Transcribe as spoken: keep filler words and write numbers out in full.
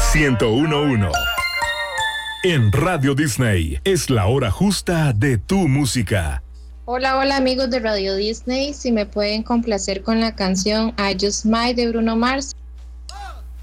ciento uno punto uno. En Radio Disney es la hora justa de tu música. Hola, hola amigos de Radio Disney, si me pueden complacer con la canción I Just Might de Bruno Mars.